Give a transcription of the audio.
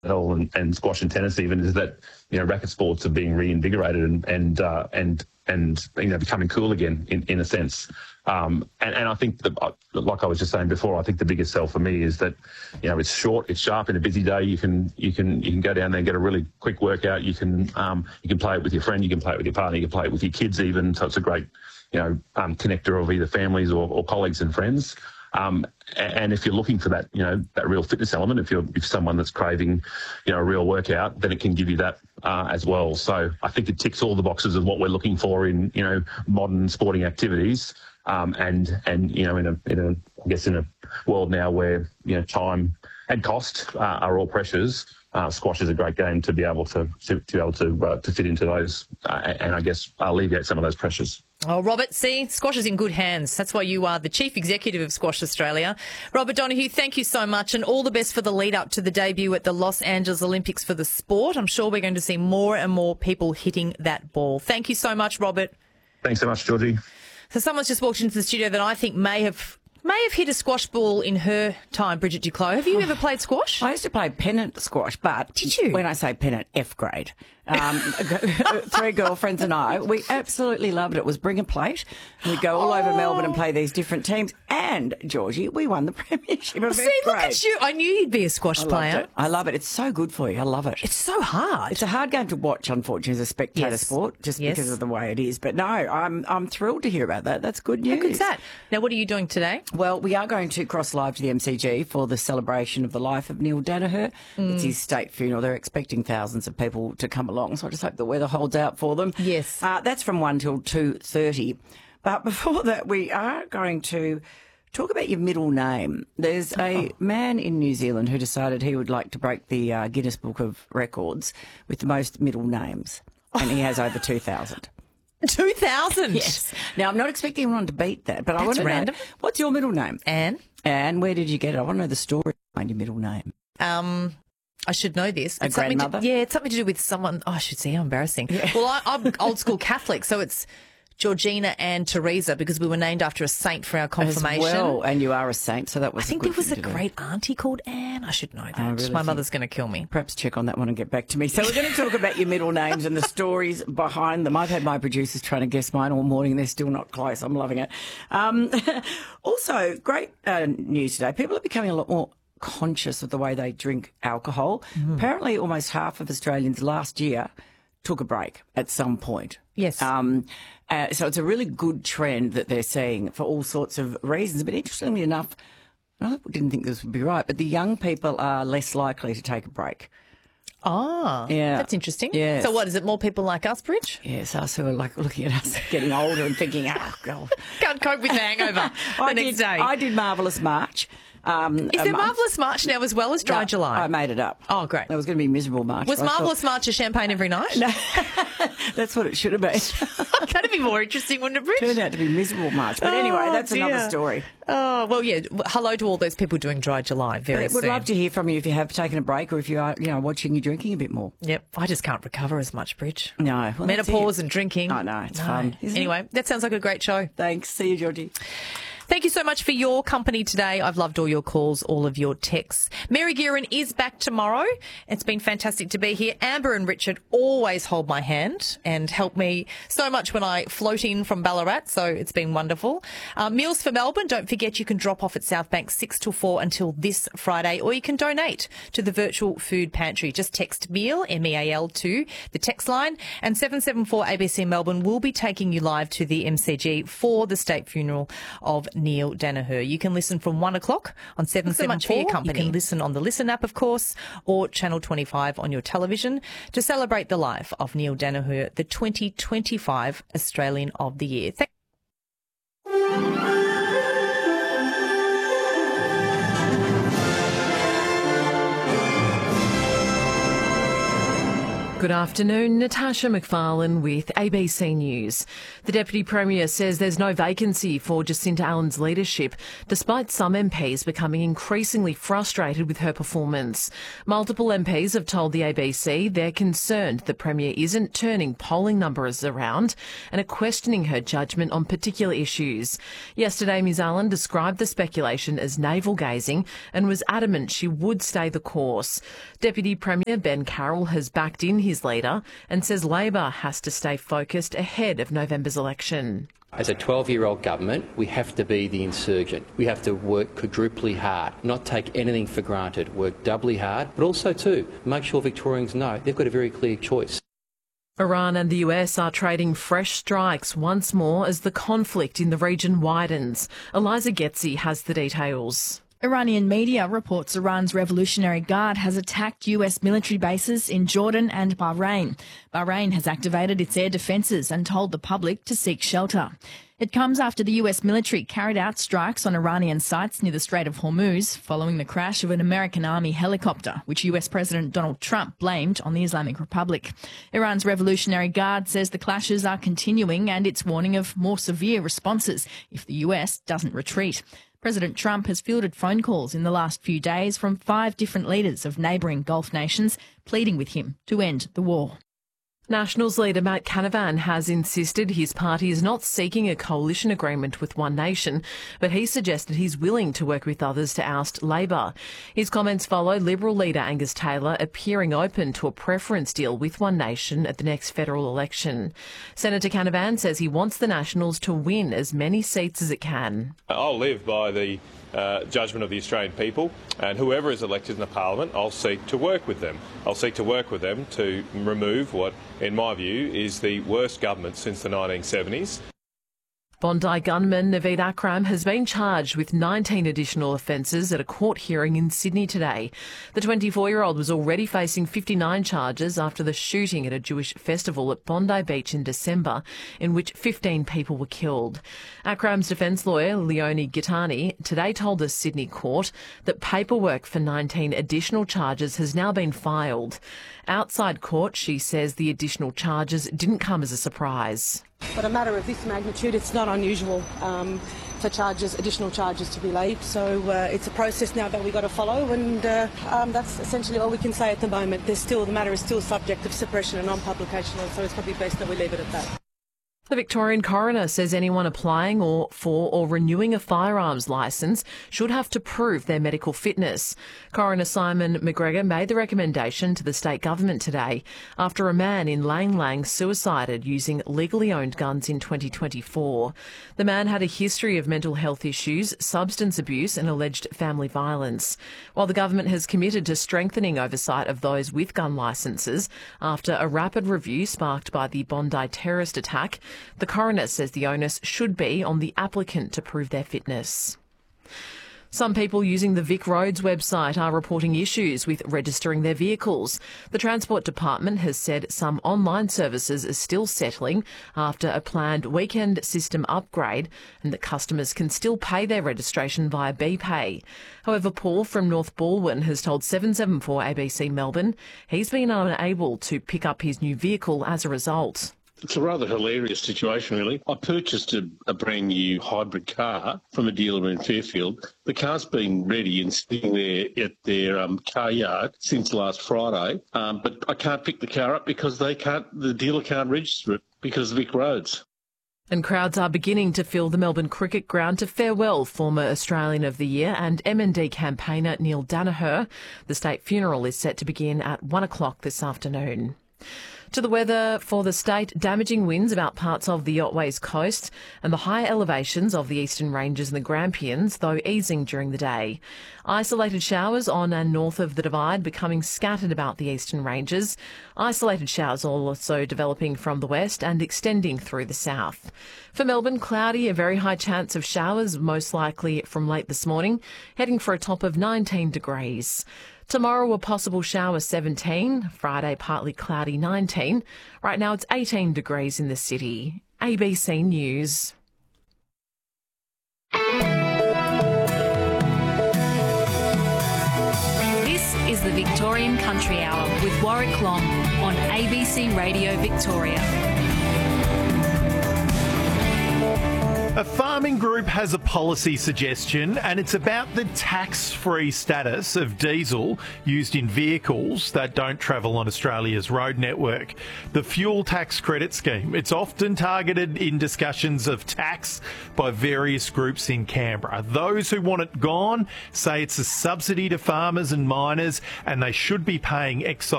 and squash and tennis even is that racket sports are being reinvigorated and becoming cool again in a sense. And I think that, like I was just saying before, I think the biggest sell for me is that it's short, it's sharp. In a busy day, you can go down there and get a really quick workout. You can play it with your friend, you can play it with your partner, you can play it with your kids even. So it's a great connector of either families or colleagues and friends. And if you're looking for that, that real fitness element, if you're someone that's craving, a real workout, then it can give you that as well. So I think it ticks all the boxes of what we're looking for in, modern sporting activities. And in a world now where, time and cost are all pressures, squash is a great game to be able to fit into those and I guess alleviate some of those pressures. Oh, Robert, see, squash is in good hands. That's why you are the Chief Executive of Squash Australia. Robert Donohue, thank you so much, and all the best for the lead up to the debut at the Los Angeles Olympics for the sport. I'm sure we're going to see more and more people hitting that ball. Thank you so much, Robert. Thanks so much, Georgie. So someone's just walked into the studio that I think may have hit a squash ball in her time, Bridget Duclos. Have you ever played squash? I used to play pennant squash, but... Did you? When I say pennant, F grade. 3 girlfriends and I, we absolutely loved it. It was bring a plate. We'd go all over Melbourne and play these different teams. And, Georgie, we won the premiership of See, F grade. look at you. I knew you'd be a squash player. I love it. It's so good for you. I love it. It's so hard. It's a hard game to watch, unfortunately, as a spectator sport, just because of the way it is. But no, I'm thrilled to hear about that. That's good news. How good's that? Now, what are you doing today? Well, we are going to cross live to the MCG for the celebration of the life of Neil Danaher. It's his state funeral. They're expecting thousands of people to come along, so I just hope the weather holds out for them. Yes. That's from 1 till 2:30. But before that, we are going to talk about your middle name. There's a man in New Zealand who decided he would like to break the Guinness Book of Records with the most middle names, and he has over 2,000. 2,000? Yes. Now, I'm not expecting anyone to beat that, but I want to know, what's your middle name? Anne. Anne, where did you get it? I want to know the story behind your middle name. I should know this. A grandmother? It's something to do with someone. Oh, I should see. How embarrassing. Yeah. Well, I'm old school Catholic, so it's Georgina and Teresa because we were named after a saint for our confirmation. As well, and you are a saint, so that was. I think there was a great auntie called Anne. I should know that. Really My mother's going to kill me. Perhaps check on that one and get back to me. So we're going to talk about your middle names and the stories behind them. I've had my producers trying to guess mine all morning. They're still not close. I'm loving it. Also, great news today. People are becoming a lot more conscious of the way they drink alcohol. Apparently, almost half of Australians last year took a break at some point. Yes. So it's a really good trend that they're seeing for all sorts of reasons. But interestingly enough, I didn't think this would be right, but the young people are less likely to take a break. Ah, yeah, that's interesting. Yes. So what, is it more people like us, Bridge? Yes, us who are like looking at us getting older and thinking, oh, God. Can't cope with the hangover the next day. I did Marvellous March. Is there Marvellous March now as well as Dry July? I made it up. Oh, great. It was going to be Miserable March. Was Marvellous March a champagne every night? No, that's what it should have been. That'd be more interesting, wouldn't it, Bridge? Turned out to be Miserable March. But anyway, that's another story. Oh, well, yeah. Hello to all those people doing Dry July very soon. Would love to hear from you if you have taken a break or if you are, watching you drinking a bit more. Yep. I just can't recover as much, Bridge. No. Well, menopause and drinking. I know. It's fun. Anyway, that sounds like a great show. Thanks. See you, Georgie. Thank you so much for your company today. I've loved all your calls, all of your texts. Mary Gearan is back tomorrow. It's been fantastic to be here. Amber and Richard always hold my hand and help me so much when I float in from Ballarat, so it's been wonderful. Meals for Melbourne, don't forget you can drop off at South Bank 6 till 4 until this Friday, or you can donate to the virtual food pantry. Just text MEAL, MEAL, to the text line, and 774 ABC Melbourne will be taking you live to the MCG for the state funeral of Neil Danaher. You can listen from 1 o'clock on 774. So much for your company. You can listen on the Listen app, of course, or Channel 25 on your television to celebrate the life of Neil Danaher, the 2025 Australian of the Year. Good afternoon, Natasha McFarlane with ABC News. The Deputy Premier says there's no vacancy for Jacinta Allen's leadership, despite some MPs becoming increasingly frustrated with her performance. Multiple MPs have told the ABC they're concerned the Premier isn't turning polling numbers around and are questioning her judgment on particular issues. Yesterday, Ms Allen described the speculation as navel-gazing and was adamant she would stay the course. Deputy Premier Ben Carroll has backed in his leader and says Labor has to stay focused ahead of November's election. As a 12-year-old government, we have to be the insurgent. We have to work quadruply hard, not take anything for granted, work doubly hard, but also, too, make sure Victorians know they've got a very clear choice. Iran and the US are trading fresh strikes once more as the conflict in the region widens. Eliza Getzi has the details. Iranian media reports Iran's Revolutionary Guard has attacked US military bases in Jordan and Bahrain. Bahrain has activated its air defences and told the public to seek shelter. It comes after the US military carried out strikes on Iranian sites near the Strait of Hormuz following the crash of an American Army helicopter, which US President Donald Trump blamed on the Islamic Republic. Iran's Revolutionary Guard says the clashes are continuing and it's warning of more severe responses if the US doesn't retreat. President Trump has fielded phone calls in the last few days from 5 different leaders of neighbouring Gulf nations pleading with him to end the war. Nationals leader Matt Canavan has insisted his party is not seeking a coalition agreement with One Nation, but he suggested he's willing to work with others to oust Labor. His comments follow Liberal leader Angus Taylor appearing open to a preference deal with One Nation at the next federal election. Senator Canavan says he wants the Nationals to win as many seats as it can. I'll live by the judgment of the Australian people, and whoever is elected in the parliament, I'll seek to work with them. I'll seek to work with them to remove what, in my view, is the worst government since the 1970s. Bondi gunman Naveed Akram has been charged with 19 additional offences at a court hearing in Sydney today. The 24-year-old was already facing 59 charges after the shooting at a Jewish festival at Bondi Beach in December, in which 15 people were killed. Akram's defence lawyer, Leonie Gitani, today told a Sydney court that paperwork for 19 additional charges has now been filed. Outside court, she says the additional charges didn't come as a surprise. But a matter of this magnitude, it's not unusual for additional charges to be laid. So it's a process now that we've got to follow, and that's essentially all we can say at the moment. The matter is still subject of suppression and non-publication, so it's probably best that we leave it at that. The Victorian coroner says anyone applying for or renewing a firearms licence should have to prove their medical fitness. Coroner Simon McGregor made the recommendation to the state government today after a man in Lang Lang suicided using legally owned guns in 2024. The man had a history of mental health issues, substance abuse and alleged family violence. While the government has committed to strengthening oversight of those with gun licences after a rapid review sparked by the Bondi terrorist attack, the coroner says the onus should be on the applicant to prove their fitness. Some people using the Vic Roads website are reporting issues with registering their vehicles. The Transport Department has said some online services are still settling after a planned weekend system upgrade and that customers can still pay their registration via BPay. However, Paul from North Balwyn has told 774 ABC Melbourne he's been unable to pick up his new vehicle as a result. It's a rather hilarious situation, really. I purchased a brand new hybrid car from a dealer in Fairfield. The car's been ready and sitting there at their car yard since last Friday, but I can't pick the car up because the dealer can't register it because of Vic Roads. And crowds are beginning to fill the Melbourne Cricket Ground to farewell former Australian of the Year and MND campaigner Neil Danaher. The state funeral is set to begin at 1 o'clock this afternoon. To the weather for the state, damaging winds about parts of the Otways coast and the high elevations of the eastern ranges and the Grampians, though easing during the day. Isolated showers on and north of the Divide becoming scattered about the eastern ranges. Isolated showers also developing from the west and extending through the south. For Melbourne, cloudy, a very high chance of showers, most likely from late this morning, heading for a top of 19 degrees. Tomorrow, a possible shower 17. Friday, partly cloudy 19. Right now, it's 18 degrees in the city. ABC News. This is the the Victorian Country Hour with Warwick Long on ABC Radio Victoria. A farming group has a policy suggestion, and it's about the tax-free status of diesel used in vehicles that don't travel on Australia's road network. The fuel tax credit scheme, it's often targeted in discussions of tax by various groups in Canberra. Those who want it gone say it's a subsidy to farmers and miners, and they should be paying excise